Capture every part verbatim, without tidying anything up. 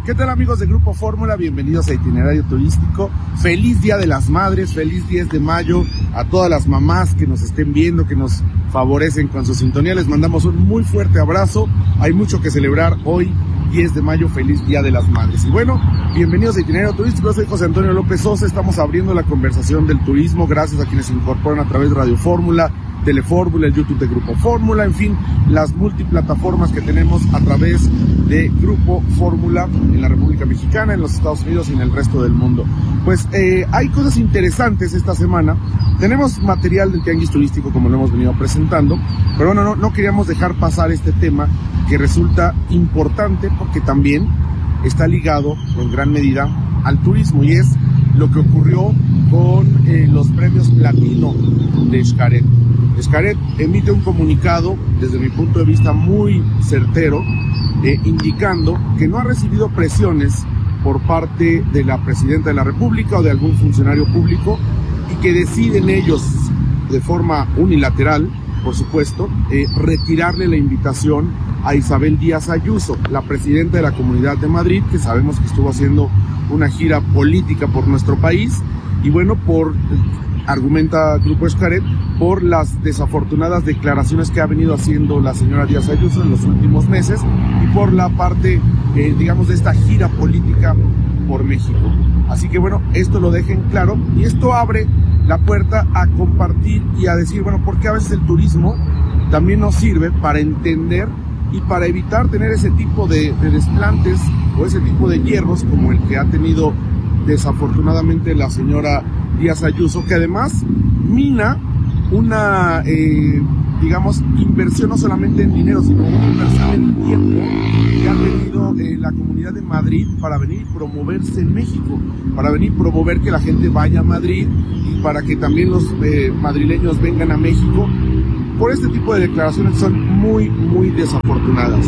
¿Qué tal, amigos de Grupo Fórmula? Bienvenidos a Itinerario Turístico. Feliz Día de las Madres, feliz diez de mayo a todas las mamás que nos estén viendo, que nos favorecen con su sintonía. Les mandamos un muy fuerte abrazo. Hay mucho que celebrar hoy, diez de mayo, feliz Día de las Madres. Y bueno, bienvenidos a Itinerario Turístico. Yo soy José Antonio López Sosa. Estamos abriendo la conversación del turismo gracias a quienes se incorporan a través de Radio Fórmula, Telefórmula, el YouTube de Grupo Fórmula, en fin, las multiplataformas que tenemos a través de Grupo Fórmula en la República Mexicana, en los Estados Unidos y en el resto del mundo. Pues eh, hay cosas interesantes esta semana. Tenemos material del tianguis turístico, como lo hemos venido presentando, pero bueno, no, no queríamos dejar pasar este tema que resulta importante porque también está ligado en gran medida al turismo, y es lo que ocurrió con eh, los premios platino de Xcaret. Xcaret emite un comunicado, desde mi punto de vista muy certero, eh, indicando que no ha recibido presiones por parte de la Presidenta de la República o de algún funcionario público, y que deciden ellos, de forma unilateral, por supuesto, eh, retirarle la invitación a Isabel Díaz Ayuso, la Presidenta de la Comunidad de Madrid, que sabemos que estuvo haciendo una gira política por nuestro país, y bueno, por... argumenta Grupo Xcaret, por las desafortunadas declaraciones que ha venido haciendo la señora Díaz Ayuso en los últimos meses y por la parte, eh, digamos, de esta gira política por México. Así que bueno, esto lo dejen claro, y esto abre la puerta a compartir y a decir, bueno, porque a veces el turismo también nos sirve para entender y para evitar tener ese tipo de, de desplantes o ese tipo de hierros como el que ha tenido desafortunadamente la señora Díaz Ayuso, que además mina una, eh, digamos, inversión no solamente en dinero, sino una inversión en tiempo que ha tenido eh, la Comunidad de Madrid para venir y promoverse en México, para venir y promover que la gente vaya a Madrid y para que también los eh, madrileños vengan a México. Por este tipo de declaraciones que son muy, muy desafortunadas.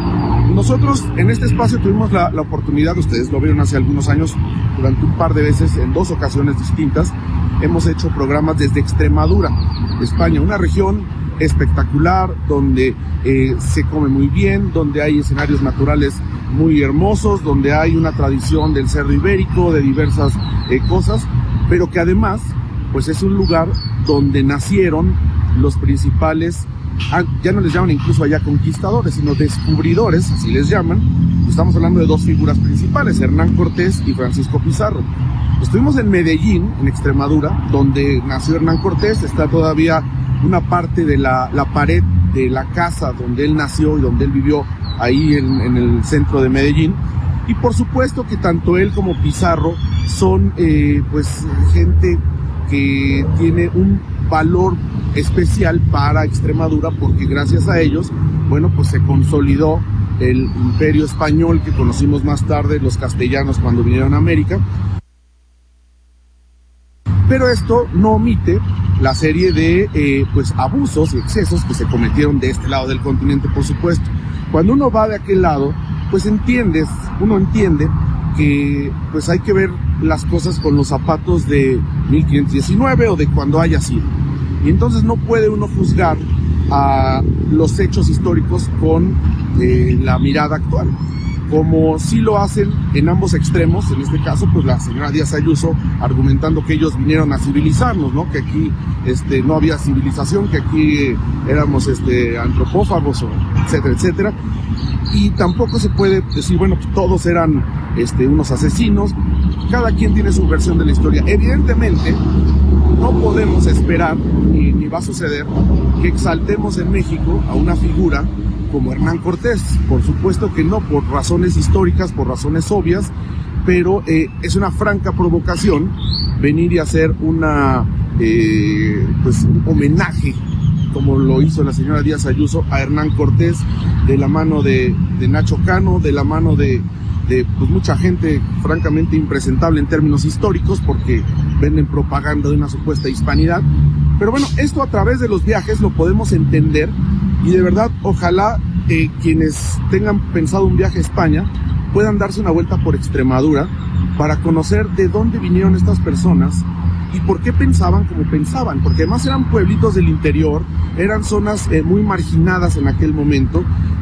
Nosotros en este espacio tuvimos la, la oportunidad, ustedes lo vieron hace algunos años, durante un par de veces, en dos ocasiones distintas, hemos hecho programas desde Extremadura, España, una región espectacular, donde eh, se come muy bien, donde hay escenarios naturales muy hermosos, donde hay una tradición del cerdo ibérico, de diversas eh, cosas, pero que además, pues es un lugar donde nacieron los principales, ya no les llaman incluso allá conquistadores, sino descubridores, así les llaman. Estamos hablando de dos figuras principales, Hernán Cortés y Francisco Pizarro. Estuvimos en Medellín, en Extremadura, donde nació Hernán Cortés. Está todavía una parte de la, la pared de la casa donde él nació y donde él vivió, ahí en, en el centro de Medellín. Y por supuesto que tanto él como Pizarro son eh, pues gente que tiene un valor especial para Extremadura, porque gracias a ellos, bueno, pues se consolidó el imperio español que conocimos más tarde, los castellanos, cuando vinieron a América. Pero esto no omite la serie de eh, pues abusos y excesos que se cometieron de este lado del continente, por supuesto. Cuando uno va de aquel lado, pues entiendes, uno entiende que pues hay que ver las cosas con los zapatos de mil quinientos diecinueve o de cuando haya sido. Y entonces no puede uno juzgar a los hechos históricos con eh, la mirada actual, como sí lo hacen en ambos extremos. En este caso, pues la señora Díaz Ayuso argumentando que ellos vinieron a civilizarnos, ¿no? Que aquí este, no había civilización, que aquí eh, éramos este, antropófagos, etcétera, etcétera. Y tampoco se puede decir, bueno, pues todos eran este, unos asesinos. Cada quien tiene su versión de la historia. Evidentemente, no podemos esperar, ni, ni va a suceder, que exaltemos en México a una figura como Hernán Cortés. Por supuesto que no, por razones históricas, por razones obvias, pero eh, es una franca provocación venir y hacer una, eh, pues, un homenaje, como lo hizo la señora Díaz Ayuso, a Hernán Cortés, de la mano de, de Nacho Cano, de la mano de, de pues, mucha gente francamente impresentable en términos históricos, porque venden propaganda de una supuesta hispanidad. Pero bueno, esto a través de los viajes lo podemos entender, y de verdad ojalá eh, quienes tengan pensado un viaje a España puedan darse una vuelta por Extremadura para conocer de dónde vinieron estas personas y por qué pensaban como pensaban, porque además eran pueblitos del interior, eran zonas eh, muy marginadas en aquel momento,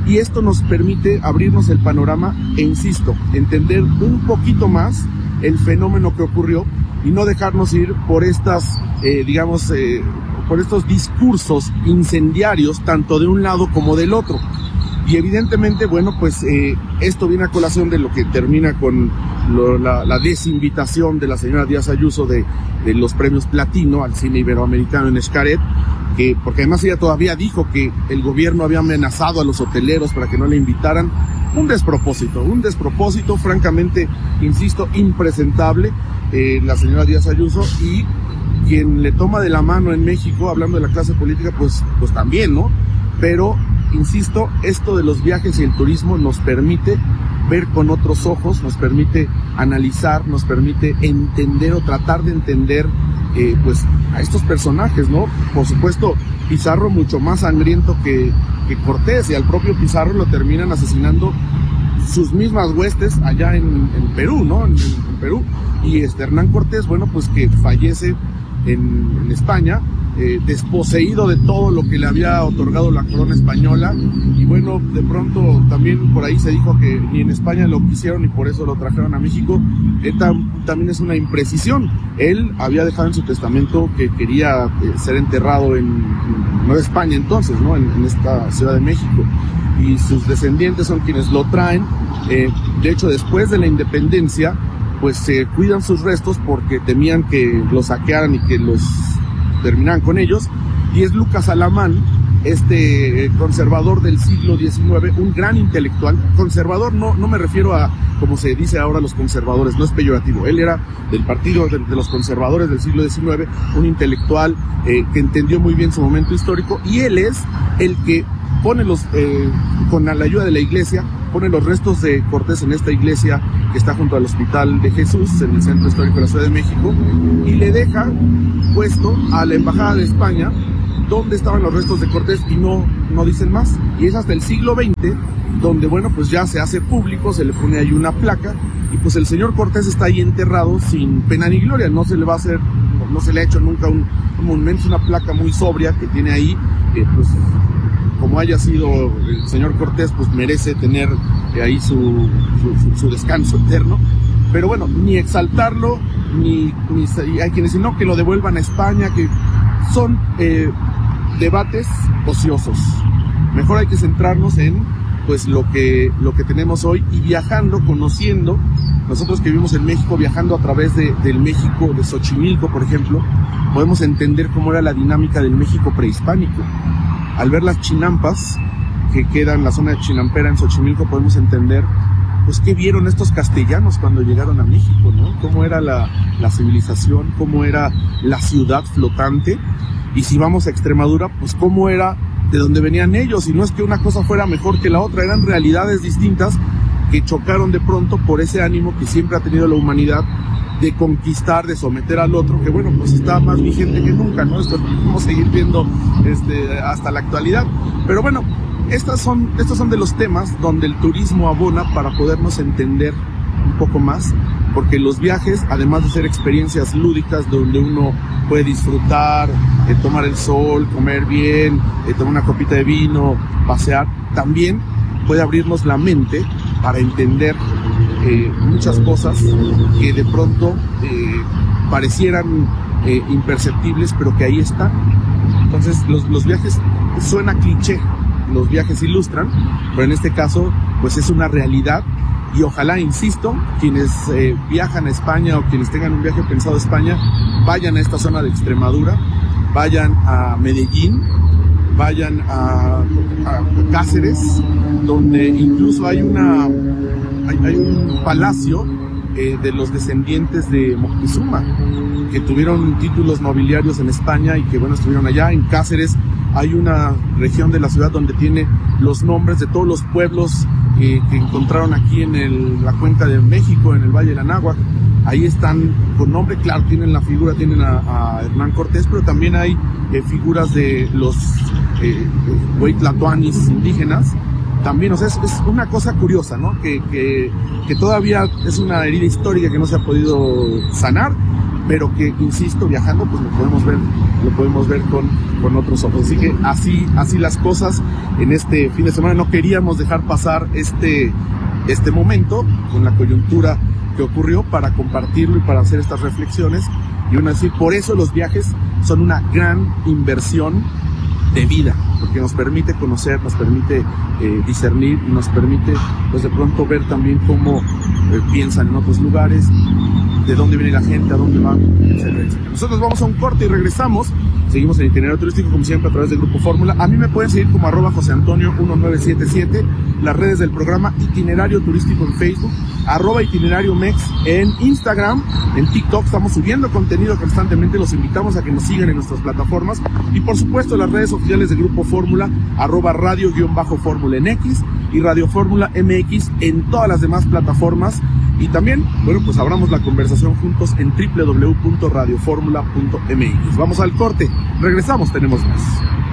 y esto nos permite abrirnos el panorama e, insisto, entender un poquito más el fenómeno que ocurrió y no dejarnos ir por estas, eh, digamos, eh, por estos discursos incendiarios, tanto de un lado como del otro. Y evidentemente, bueno, pues eh, esto viene a colación de lo que termina con lo, la, la desinvitación de la señora Díaz Ayuso de, de los premios Platino al cine iberoamericano en Xcaret, que, porque además ella todavía dijo que el gobierno había amenazado a los hoteleros para que no le invitaran. Un despropósito, un despropósito, francamente, insisto, impresentable, eh, la señora Díaz Ayuso, y quien le toma de la mano en México, hablando de la clase política, pues, pues también, ¿no? Pero, insisto, esto de los viajes y el turismo nos permite ver con otros ojos, nos permite analizar, nos permite entender o tratar de entender, eh, pues, a estos personajes, ¿no? Por supuesto, Pizarro mucho más sangriento que, que Cortés, y al propio Pizarro lo terminan asesinando sus mismas huestes allá en, en Perú, ¿no? En, en Perú. Y este Hernán Cortés, bueno, pues que fallece en, en España, eh, desposeído de todo lo que le había otorgado la corona española, y bueno, de pronto también por ahí se dijo que ni en España lo quisieron y por eso lo trajeron a México. Eh, tam, también es una imprecisión. Él había dejado en su testamento que quería eh, ser enterrado en, en Nueva España entonces, ¿no? En, en esta Ciudad de México, y sus descendientes son quienes lo traen. Eh, de hecho, después de la independencia, pues se eh, cuidan sus restos porque temían que los saquearan y que los terminaran con ellos, y es Lucas Alamán, este eh, conservador del siglo diecinueve, un gran intelectual. Conservador no, no me refiero a como se dice ahora los conservadores, no es peyorativo. Él era del partido de, de los conservadores del siglo diecinueve, un intelectual eh, que entendió muy bien su momento histórico, y él es el que pone los, eh, con la ayuda de la iglesia, pone los restos de Cortés en esta iglesia que está junto al Hospital de Jesús, en el Centro Histórico de la Ciudad de México, y le deja puesto a la Embajada de España donde estaban los restos de Cortés, y no, no dicen más. Y es hasta el siglo veinte donde, bueno, pues ya se hace público, se le pone ahí una placa, y pues el señor Cortés está ahí enterrado sin pena ni gloria. No se le va a hacer, no se le ha hecho nunca un, un monumento, una placa muy sobria que tiene ahí, eh, pues como haya sido el señor Cortés, pues merece tener eh, ahí su, su, su descanso eterno. Pero bueno, ni exaltarlo, ni, ni hay quienes dicen no, que lo devuelvan a España, que son eh, debates ociosos. Mejor hay que centrarnos en pues lo que, lo que tenemos hoy, y viajando, conociendo, nosotros que vivimos en México, viajando a través de, del México, de Xochimilco, por ejemplo, podemos entender cómo era la dinámica del México prehispánico. Al ver las chinampas que quedan en la zona de Chinampera en Xochimilco, podemos entender pues qué vieron estos castellanos cuando llegaron a México, ¿no? Cómo era la, la civilización, cómo era la ciudad flotante, y si vamos a Extremadura, pues cómo era de donde venían ellos. Y no es que una cosa fuera mejor que la otra, eran realidades distintas que chocaron de pronto por ese ánimo que siempre ha tenido la humanidad de conquistar, de someter al otro, que bueno, pues está más vigente que nunca, ¿no? Esto lo podemos seguir viendo este, hasta la actualidad. Pero bueno, estas son, estos son de los temas donde el turismo abona para podernos entender un poco más, porque los viajes, además de ser experiencias lúdicas donde uno puede disfrutar, eh, tomar el sol, comer bien, eh, tomar una copita de vino, pasear, también puede abrirnos la mente para entender eh, muchas cosas que de pronto eh, parecieran eh, imperceptibles, pero que ahí están. Entonces los, los viajes, suena cliché, los viajes ilustran, pero en este caso pues es una realidad. Y ojalá, insisto, quienes eh, viajan a España o quienes tengan un viaje pensado a España, vayan a esta zona de Extremadura, vayan a Medellín, vayan a, a Cáceres, donde incluso hay una hay, hay un palacio eh, de los descendientes de Moctezuma, que tuvieron títulos nobiliarios en España y que bueno, estuvieron allá. En Cáceres hay una región de la ciudad donde tiene los nombres de todos los pueblos eh, que encontraron aquí en el, la cuenca de México, en el Valle del Anáhuac. Ahí están con nombre, claro, tienen la figura, tienen a, a Hernán Cortés, pero también hay eh, figuras de los eh, Huaytlatoanis indígenas. También, o sea, es, es una cosa curiosa, ¿no? Que, que, que todavía es una herida histórica que no se ha podido sanar, pero que, insisto, viajando, pues lo podemos ver, lo podemos ver con, con otros ojos. Así que así, así las cosas en este fin de semana. No queríamos dejar pasar este, este momento con la coyuntura que ocurrió para compartirlo y para hacer estas reflexiones. Y aún así, por eso los viajes son una gran inversión de vida, porque nos permite conocer, nos permite eh, discernir, y nos permite pues de pronto ver también cómo eh, piensan en otros lugares, de dónde viene la gente, a dónde van, etcétera, etcétera. Nosotros vamos a un corte y regresamos. Seguimos en Itinerario Turístico, como siempre, a través del Grupo Fórmula. A mí me pueden seguir como arroba José Antonio uno nueve siete siete, las redes del programa Itinerario Turístico en Facebook, arroba Itinerario Mex en Instagram, en TikTok. Estamos subiendo contenido constantemente, los invitamos a que nos sigan en nuestras plataformas, y por supuesto las redes oficiales del Grupo Fórmula, arroba radio-fórmula en X y Radio Fórmula M X en todas las demás plataformas. Y también, bueno, pues abramos la conversación juntos en doble u doble u doble u punto radio fórmula punto m x. Vamos al corte, regresamos, tenemos más.